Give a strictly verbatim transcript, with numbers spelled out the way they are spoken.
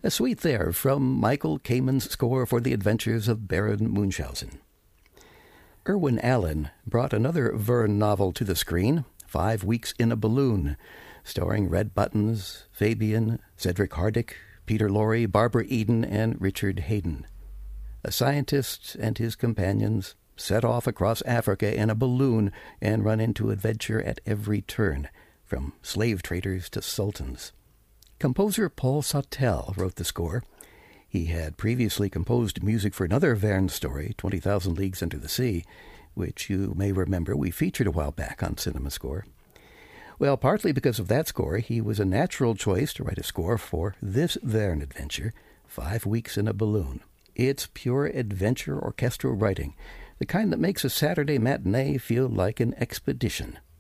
A suite there from Michael Kamen's score for The Adventures of Baron Munchausen. Irwin Allen brought another Verne novel to the screen, Five Weeks in a Balloon, starring Red Buttons, Fabian, Cedric Hardick, Peter Lorre, Barbara Eden, and Richard Haydn. A scientist and his companions set off across Africa in a balloon and run into adventure at every turn, from slave traders to sultans. Composer Paul Sautel wrote the score. He had previously composed music for another Verne story, twenty thousand Leagues Under the Sea, which you may remember we featured a while back on Cinema Score. Well, partly because of that score, he was a natural choice to write a score for this Verne adventure, Five Weeks in a Balloon. It's pure adventure orchestral writing, the kind that makes a Saturday matinee feel like an expedition.